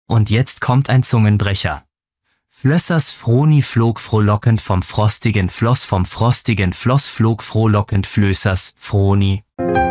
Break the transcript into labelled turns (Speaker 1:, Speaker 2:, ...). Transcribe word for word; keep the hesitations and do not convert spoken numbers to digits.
Speaker 1: Und jetzt kommt ein Zungenbrecher. Flössers Froni flog frohlockend vom frostigen Floss, vom frostigen Floss flog frohlockend Flößers Froni.